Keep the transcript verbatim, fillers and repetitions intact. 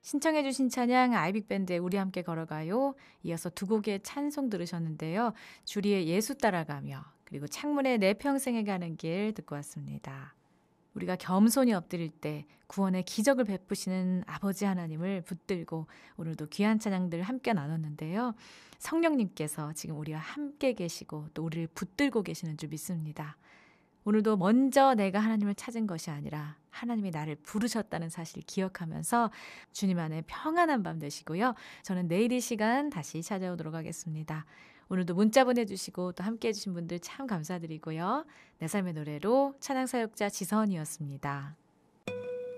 신청해 주신 찬양 아이빅밴드의 우리 함께 걸어가요. 이어서 두 곡의 찬송 들으셨는데요. 주리의 예수 따라가며 그리고 창문의 내 평생에 가는 길 듣고 왔습니다. 우리가 겸손히 엎드릴 때 구원의 기적을 베푸시는 아버지 하나님을 붙들고 오늘도 귀한 찬양들 함께 나눴는데요. 성령님께서 지금 우리와 함께 계시고 또 우리를 붙들고 계시는 줄 믿습니다. 오늘도 먼저 내가 하나님을 찾은 것이 아니라 하나님이 나를 부르셨다는 사실을 기억하면서 주님 안에 평안한 밤 되시고요. 저는 내일 이 시간 다시 찾아오도록 하겠습니다. 오늘도 문자 보내주시고 또 함께해 주신 분들 참 감사드리고요. 내 삶의 노래로 찬양사역자 지선이었습니다.